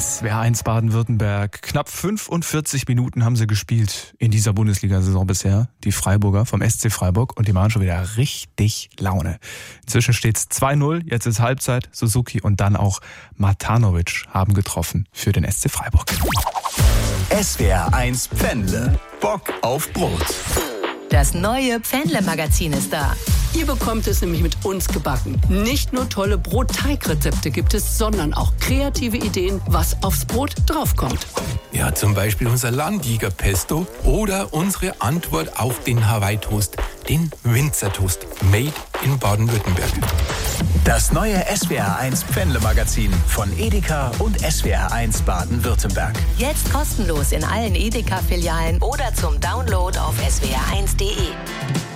SWR1 Baden-Württemberg. Knapp 45 Minuten haben sie gespielt in dieser Bundesliga-Saison bisher. Die Freiburger vom SC Freiburg. Und die machen schon wieder richtig Laune. Inzwischen steht's 2-0. Jetzt ist Halbzeit. Suzuki und dann auch Matanovic haben getroffen für den SC Freiburg. SWR1 Pfändle. Bock auf Brot. Das neue Pfändle-Magazin ist da. Ihr bekommt es nämlich mit uns gebacken. Nicht nur tolle Brotteigrezepte gibt es, sondern auch kreative Ideen, was aufs Brot draufkommt. Ja, zum Beispiel unser Landjäger-Pesto oder unsere Antwort auf den Hawaii-Toast, den Winzertoast, made in Baden-Württemberg. Das neue SWR1 Pfändle-Magazin von Edeka und SWR1 Baden-Württemberg. Jetzt kostenlos in allen Edeka-Filialen oder zum Download auf swr1.de.